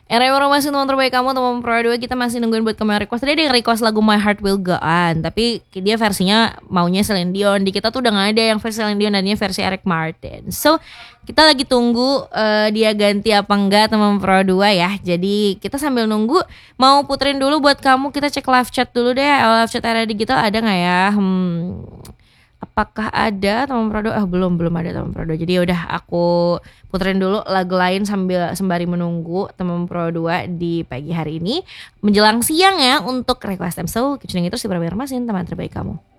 Era masih teman terbaik kamu, teman Pro 2. Kita masih nungguin buat kamu yang request. Tadi ada yang request lagu My Heart Will Go On, tapi dia versinya maunya Celine Dion. Di kita tuh udah gak ada yang versi Celine Dion, adanya versi Eric Martin. So kita lagi tunggu dia ganti apa enggak teman Pro 2 ya. Jadi kita sambil nunggu mau puterin dulu buat kamu. Kita cek live chat dulu deh. Live chat era digital ada gak ya? Apakah ada teman Prodo? Belum ada teman Prodo. Jadi udah aku puterin dulu lagu lain sembari menunggu teman Pro 2 di pagi hari ini menjelang siang ya untuk request time. So, kecuali itu si Praber Masin teman terbaik kamu.